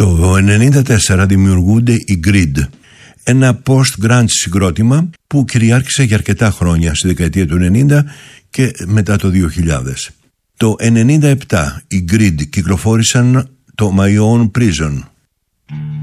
Το 1994 δημιουργούνται οι Grid, ένα post-grunge συγκρότημα που κυριάρχησε για αρκετά χρόνια στη δεκαετία του 90 και μετά το 2000. Το 1997 οι Grid κυκλοφόρησαν το My Own Prison.